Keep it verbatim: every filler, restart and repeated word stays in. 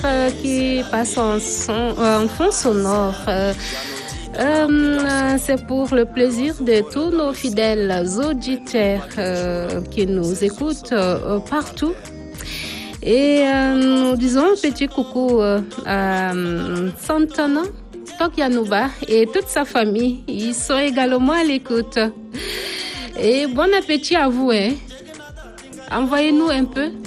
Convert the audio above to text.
euh, qui passe en, son, en fond sonore. Euh, euh, c'est pour le plaisir de tous nos fidèles auditeurs euh, qui nous écoutent euh, partout. Et euh, nous disons un petit coucou euh, à Santana, Tokianouba et toute sa famille. Ils sont également à l'écoute. Et bon appétit à vous. Hein. Envoyez-nous un peu